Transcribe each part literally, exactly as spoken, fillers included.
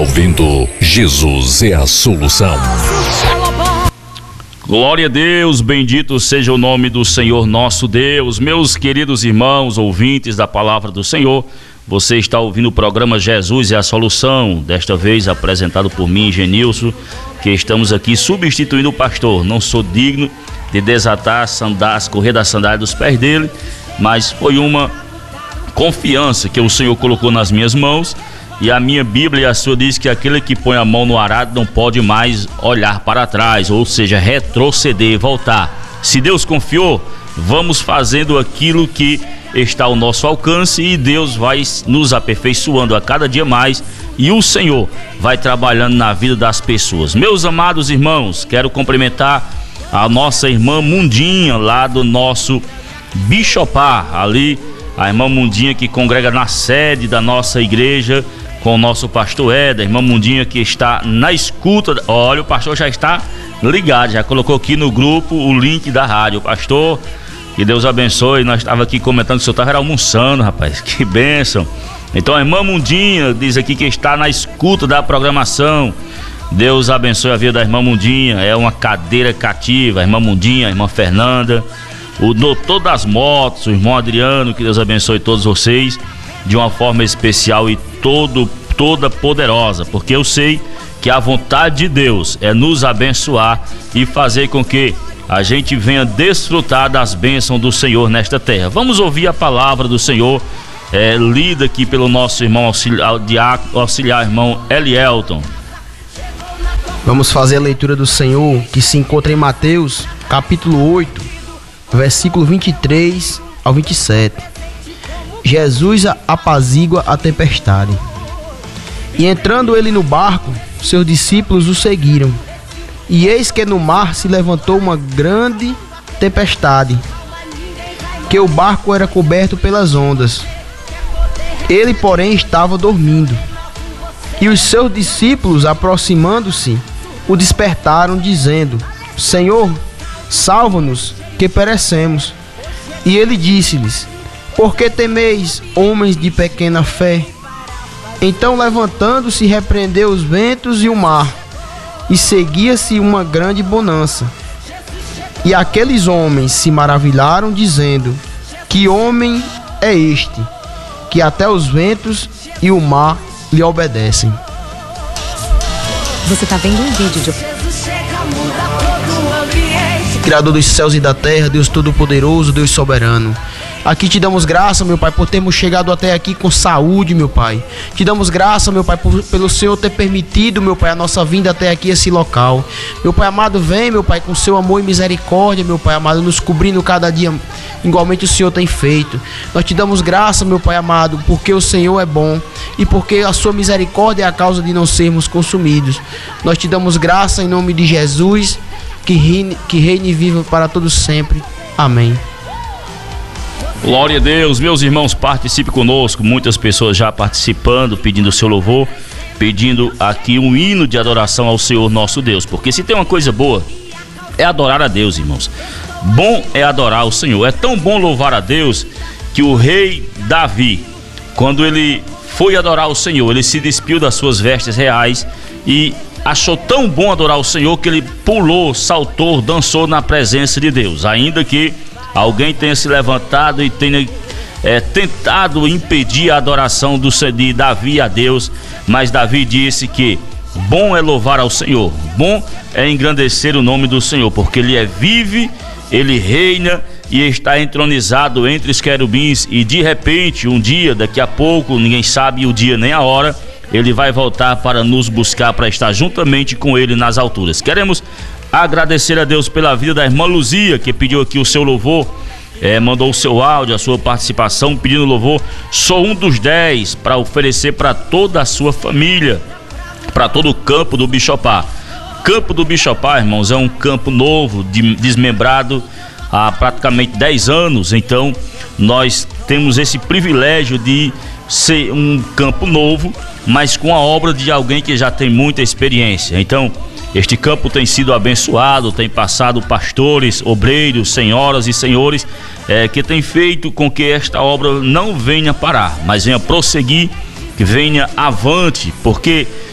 Ouvindo Jesus é a solução. Glória a Deus, bendito seja o nome do Senhor nosso Deus. Meus queridos irmãos, ouvintes da palavra do Senhor, você está ouvindo o programa Jesus é a Solução, desta vez apresentado por mim, Genilson, que estamos aqui substituindo o pastor. Não sou digno de desatar as sandálias, correr da sandália dos pés dele, mas foi uma confiança que o Senhor colocou nas minhas mãos. E a minha Bíblia e a sua diz que aquele que põe a mão no arado não pode mais olhar para trás, ou seja, retroceder, voltar. Se Deus confiou, vamos fazendo aquilo que está ao nosso alcance e Deus vai nos aperfeiçoando a cada dia mais e o Senhor vai trabalhando na vida das pessoas. Meus amados irmãos, quero cumprimentar a nossa irmã Mundinha lá do nosso Bichopar, ali a irmã Mundinha que congrega na sede da nossa igreja com o nosso pastor Éder, a irmã Mundinha que está na escuta. Olha, o pastor já está ligado, já colocou aqui no grupo o link da rádio. Pastor, que Deus abençoe. Nós estávamos aqui comentando que o senhor estava almoçando, rapaz, que bênção. Então a irmã Mundinha diz aqui que está na escuta da programação. Deus abençoe a vida da irmã Mundinha, é uma cadeira cativa. A irmã Mundinha, a irmã Fernanda, o doutor das motos, o irmão Adriano, que Deus abençoe todos vocês de uma forma especial e todo, toda poderosa, porque eu sei que a vontade de Deus é nos abençoar e fazer com que a gente venha desfrutar das bênçãos do Senhor nesta terra. Vamos ouvir a palavra do Senhor, é, lida aqui pelo nosso irmão auxiliar, auxiliar irmão Elielton. Vamos fazer a leitura do Senhor que se encontra em Mateus, capítulo oito, versículo vinte e três ao vinte e sete. Jesus apazigua a tempestade. E entrando ele no barco, seus discípulos o seguiram. E eis que no mar se levantou uma grande tempestade, que o barco era coberto pelas ondas. Ele, porém, estava dormindo. E os seus discípulos, aproximando-se, o despertaram, dizendo: Senhor, salva-nos, que perecemos. E ele disse-lhes: Por que temeis, homens de pequena fé? Então, levantando-se, repreendeu os ventos e o mar, e seguia-se uma grande bonança. E aqueles homens se maravilharam, dizendo: Que homem é este, que até os ventos e o mar lhe obedecem? Você está vendo um vídeo de... Criador dos céus e da terra, Deus Todo-Poderoso, Deus Soberano, aqui te damos graça, meu Pai, por termos chegado até aqui com saúde, meu Pai. Te damos graça, meu Pai, por, pelo Senhor ter permitido, meu Pai, a nossa vinda até aqui, esse local. Meu Pai amado, vem, meu Pai, com seu amor e misericórdia, meu Pai amado, nos cobrindo cada dia, igualmente o Senhor tem feito. Nós te damos graça, meu Pai amado, porque o Senhor é bom e porque a sua misericórdia é a causa de não sermos consumidos. Nós te damos graça em nome de Jesus, que reine, que reine e viva para todos sempre. Amém. Glória a Deus, meus irmãos, participe conosco. Muitas pessoas já participando, pedindo o seu louvor, pedindo aqui um hino de adoração ao Senhor nosso Deus. Porque se tem uma coisa boa, é adorar a Deus, irmãos. Bom é adorar o Senhor. É tão bom louvar a Deus que o rei Davi, quando ele foi adorar o Senhor, ele se despiu das suas vestes reais e achou tão bom adorar o Senhor que ele pulou, saltou, dançou na presença de Deus. Ainda que alguém tenha se levantado e tenha é, tentado impedir a adoração do, de Davi a Deus, mas Davi disse que bom é louvar ao Senhor, bom é engrandecer o nome do Senhor, porque ele é vive, ele reina e está entronizado entre os querubins, e de repente, um dia, daqui a pouco, ninguém sabe o dia nem a hora, ele vai voltar para nos buscar, para estar juntamente com ele nas alturas. Queremos agradecer a Deus pela vida da irmã Luzia, que pediu aqui o seu louvor, é, mandou o seu áudio, a sua participação, pedindo louvor. Sou um dos dez para oferecer para toda a sua família, para todo o campo do Bichopar. Campo do Bichopar, irmãos, é um campo novo, de, desmembrado há praticamente dez anos. Então nós temos esse privilégio de ser um campo novo, mas com a obra de alguém que já tem muita experiência. Então este campo tem sido abençoado, tem passado pastores, obreiros, senhoras e senhores é, que tem feito com que esta obra não venha parar, mas venha prosseguir, que venha avante, porque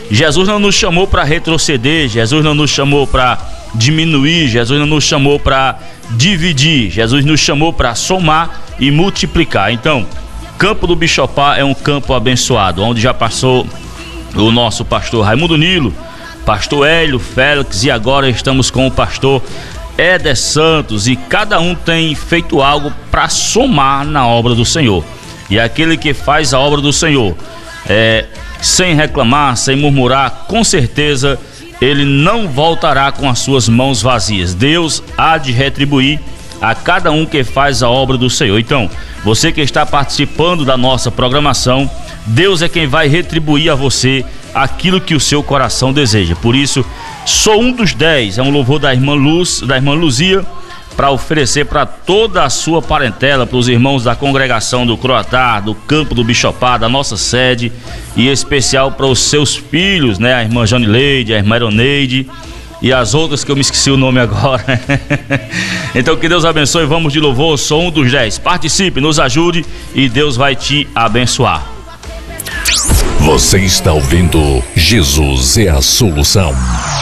Jesus não nos chamou para retroceder, Jesus não nos chamou para diminuir, Jesus não nos chamou para dividir, Jesus nos chamou para somar e multiplicar. Então, Campo do Bixopá é um campo abençoado, onde já passou o nosso pastor Raimundo Nilo, pastor Hélio Félix, e agora estamos com o pastor Éder Santos, e cada um tem feito algo para somar na obra do Senhor. E aquele que faz a obra do Senhor é, sem reclamar, sem murmurar, com certeza ele não voltará com as suas mãos vazias. Deus há de retribuir a cada um que faz a obra do Senhor. Então, você que está participando da nossa programação, Deus é quem vai retribuir a você aquilo que o seu coração deseja. Por isso, sou um dos dez, é um louvor da irmã Luz, da irmã Luzia, para oferecer para toda a sua parentela, para os irmãos da congregação do Croatá, do Campo do Bixopá, da nossa sede, e em especial para os seus filhos, né? A irmã Janileide, a irmã Eroneide e as outras que eu me esqueci o nome agora. Então que Deus abençoe, vamos de louvor, sou um dos dez. Participe, nos ajude e Deus vai te abençoar. Você está ouvindo Jesus é a Solução.